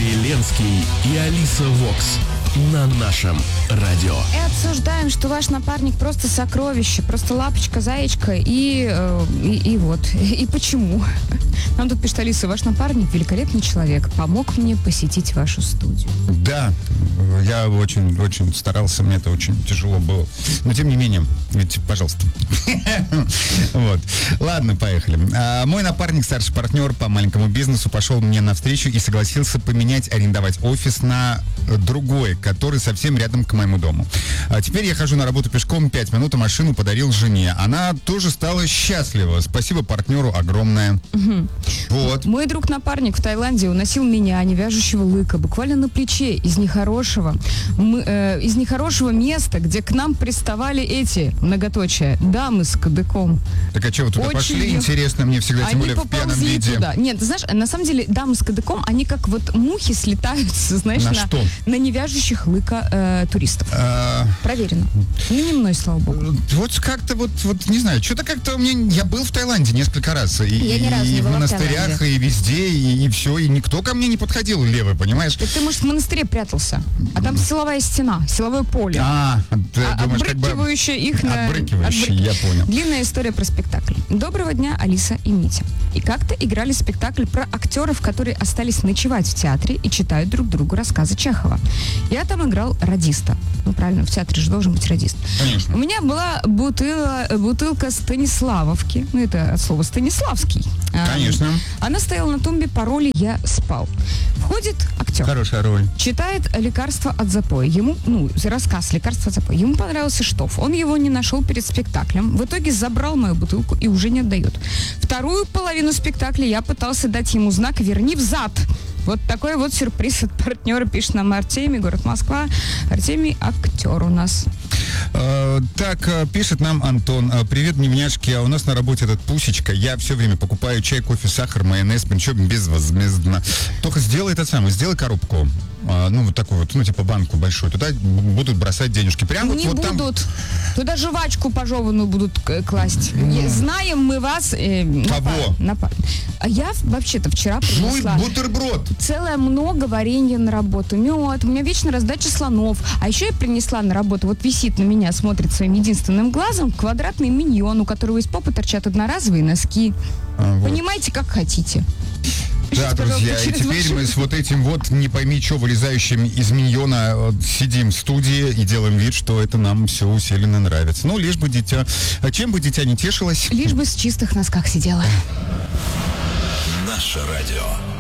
Дмитрий Ленский и Алиса Вокс на нашем радио. И обсуждаем, что ваш напарник просто сокровище, просто лапочка, заячка и вот. И почему? Нам тут пишет Алиса: ваш напарник великолепный человек, помог мне посетить вашу студию. Да, я очень старался, мне это очень тяжело было. Но тем не менее, ведь, пожалуйста. Вот. Ладно, поехали. Мой напарник, старший партнер по маленькому бизнесу, пошел мне навстречу и согласился арендовать офис на другой, который совсем рядом к моему дому. Теперь я хожу на работу пешком 5 минут, а машину подарил жене. Она тоже стала счастлива. Спасибо партнеру огромное. Вот. Мой друг-напарник в Таиланде уносил меня, не вяжущего лыка, буквально на плече из нехорошего места, где к нам приставали эти, многоточие, дамы с кадыком. Так а что, вы туда пошли? Интересно мне всегда, тем более в пьяном виде. Туда. Нет, ты знаешь, на самом деле дамы с кадыком, они как вот мухи слетаются, знаешь, на невяжущих лыка туристов. Проверено. Не мной, слава богу. Вот как-то не знаю, что-то как-то я был в Таиланде несколько раз. Я ни разу не была в монастырях, и везде, и все, и никто ко мне не подходил левый, понимаешь? Так ты, может, в монастыре прятался, а там силовая стена, силовое поле. Ты думаешь, отбрыкивающее их на... Отбрыкивающее, я понял. Длинная история про спектакль. Доброго дня, Алиса и Митя. И как-то играли спектакль про актеров, которые остались ночевать в театре и читают друг другу рассказы Чехова. Я там играл радиста. Ну, правильно, в театре же должен быть радист. Конечно. У меня была бутылка Станиславовки. Ну, это от слова Станиславский. Конечно. Она стояла на тумбе, по роли «Я спал». Входит актер. Хорошая роль. Читает «Лекарство от запоя». Ему, рассказ «Лекарство от запоя». Ему понравился штоф. Он его не нашел перед спектаклем. В итоге забрал мою бутылку и уже не отдает. Вторую половину спектакля я пытался дать ему знак «Верни взад». Вот такой вот сюрприз от партнера, пишет нам Артемий, город Москва. Артемий — актер у нас. Так, пишет нам Антон: привет, дневняшки, а у нас на работе этот Пусечка. Я все время покупаю чай, кофе, сахар, майонез, причем безвозмездно. Только сделай коробку. Вот такую вот, типа банку большую. Туда будут бросать денежки. Прямо не будут. Там... Туда жвачку пожеванную будут класть. Знаем мы вас. Кого? А я вообще-то вчера принесла... бутерброд. Целое много варенья на работу. Мед. У меня вечно раздача слонов. А еще я принесла на работу, вот висит на меня, смотрит своим единственным глазом, квадратный миньон, у которого из попы торчат одноразовые носки. Понимаете, как хотите. Да, друзья, и теперь мы с вот этим не пойми что вылезающим из миньона сидим в студии и делаем вид, что это нам все усиленно нравится. Лишь бы дитя... Чем бы дитя не тешилось? Лишь бы с чистых носках сидела. Наше радио.